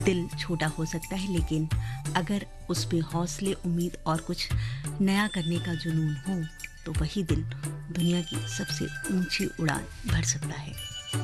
दिल छोटा हो सकता है, लेकिन अगर उस पे हौसले, उम्मीद और कुछ नया करने का जुनून हो, तो वही दिल दुनिया की सबसे ऊंची उड़ान भर सकता है।